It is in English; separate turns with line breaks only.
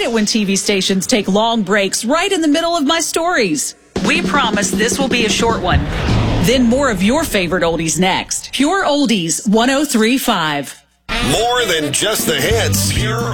it when TV stations take long breaks right in the middle of my stories. We promise this will be a short one. Then more of your favorite oldies next. Pure Oldies 103.5.
More than just the hits. Pure